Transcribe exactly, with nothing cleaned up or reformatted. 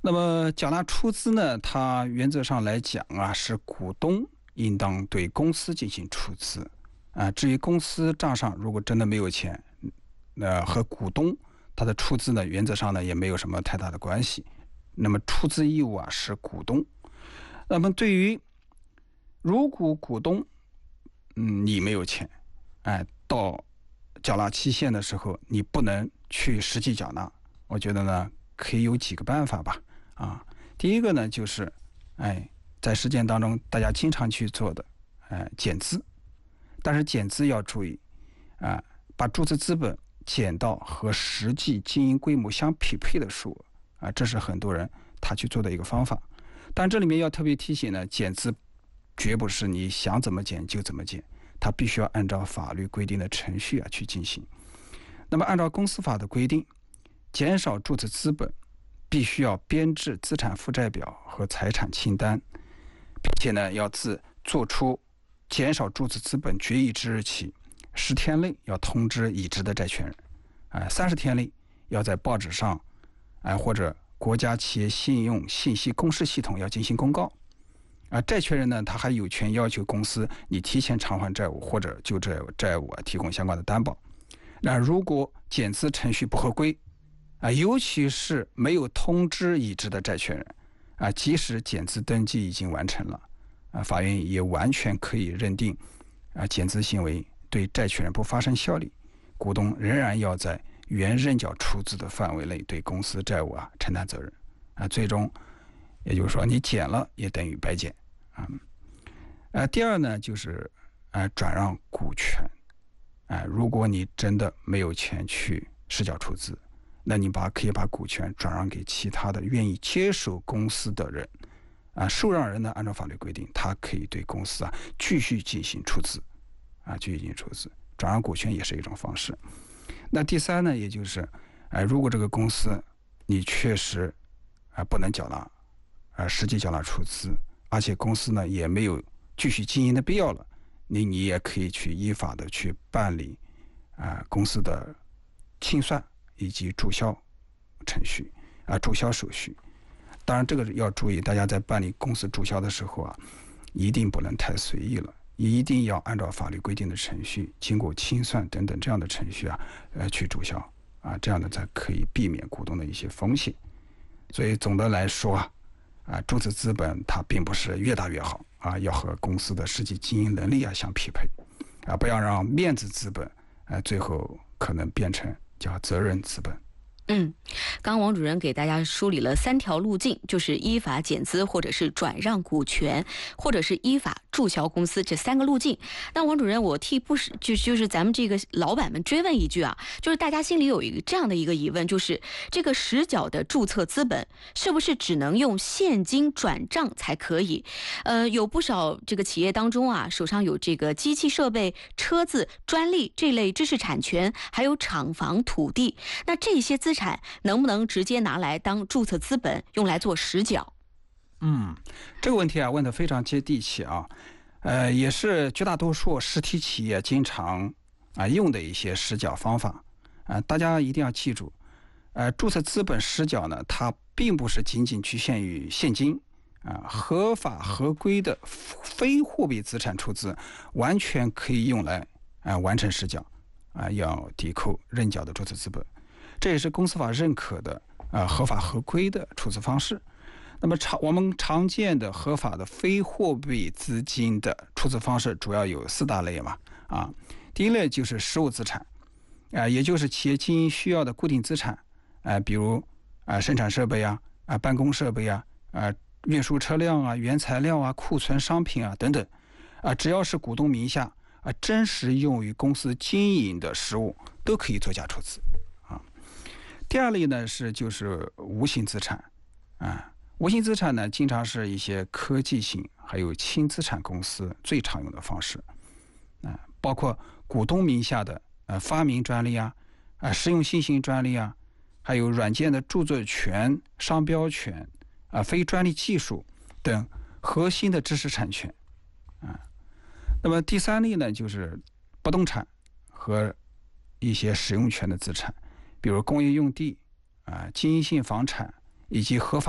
那么缴纳出资呢，它原则上来讲啊，是股东应当对公司进行出资啊。至于公司账上如果真的没有钱，那和股东他的出资呢，原则上呢也没有什么太大的关系。那么出资义务啊是股东。那么对于如果股东嗯你没有钱，哎，到缴纳期限的时候你不能去实际缴纳，我觉得呢可以有几个办法吧。啊，第一个呢就是，哎，在实践当中大家经常去做的，哎，减资，但是减资要注意，啊，把注册资本减到和实际经营规模相匹配的数额，啊，这是很多人他去做的一个方法。但这里面要特别提醒呢，减资绝不是你想怎么减就怎么减，它必须要按照法律规定的程序啊去进行。那么按照公司法的规定，减少注册资本必须要编制资产负债表和财产清单，并且呢，要自做出减少注册资本决议之日起十天内要通知已知的债权人，啊，三十天内要在报纸上，啊或者国家企业信用信息公示系统要进行公告，啊，债权人呢，他还有权要求公司你提前偿还债务或者就债债务啊提供相关的担保。那如果减资程序不合规，啊，尤其是没有通知已知的债权人，啊，即使减资登记已经完成了，啊，法院也完全可以认定，啊，减资行为对债权人不发生效力，股东仍然要在原认缴出资的范围内对公司债务啊承担责任，啊，最终也就是说你减了也等于白减，啊，啊，第二呢就是啊转让股权，啊，如果你真的没有钱去实缴出资，那你把可以把股权转让给其他的愿意接手公司的人，啊，受让人呢按照法律规定，他可以对公司啊继续进行出资，啊，继续进行出资，转让股权也是一种方式。那第三呢，也就是，啊，如果这个公司你确实啊不能缴纳，啊实际缴纳出资，而且公司呢也没有继续经营的必要了，你你也可以去依法的去办理啊公司的清算以及注销程序啊，注销手续。当然，这个要注意，大家在办理公司注销的时候啊，一定不能太随意了，一定要按照法律规定的程序，经过清算等等这样的程序啊，呃，去注销啊，这样的才可以避免股东的一些风险。所以总的来说啊，啊，注册资本它并不是越大越好啊，要和公司的实际经营能力啊相匹配啊，不要让面子资本啊最后可能变成叫责任资本。 嗯，刚刚王主任给大家梳理了三条路径，就是依法减资，或者是转让股权，或者是依法注销公司，这三个路径。那王主任，我替不是就就是咱们这个老板们追问一句啊，就是大家心里有一个这样的一个疑问，就是这个实缴的注册资本是不是只能用现金转账才可以？呃，有不少这个企业当中啊，手上有这个机器设备、车子、专利这类知识产权，还有厂房、土地，那这些资产能不能直接拿来当注册资本用来做实缴？ 嗯，这个问题啊问得非常接地气啊，呃，也是绝大多数实体企业经常啊用的一些实缴方法啊，大家一定要记住，呃，注册资本实缴呢，它并不是仅仅局限于现金啊，合法合规的非货币资产出资，完全可以用来啊完成实缴啊，要抵扣认缴的注册资本。这也是公司法认可的啊合法合规的出资方式。那么常我们常见的合法的非货币资金的出资方式主要有四大类嘛啊，第一类就是实物资产，啊，也就是企业经营需要的固定资产，啊，比如啊生产设备啊啊办公设备啊啊运输车辆啊原材料啊库存商品啊等等，啊只要是股东名下啊真实用于公司经营的实物都可以作价出资。第二类呢是就是无形资产，啊，无形资产呢经常是一些科技型还有轻资产公司最常用的方式，啊，包括股东名下的呃发明专利啊，啊实用新型专利啊，还有软件的著作权、商标权啊、非专利技术等核心的知识产权，啊，那么第三类呢就是不动产和一些使用权的资产。比如工业用地啊、经营性房产以及合法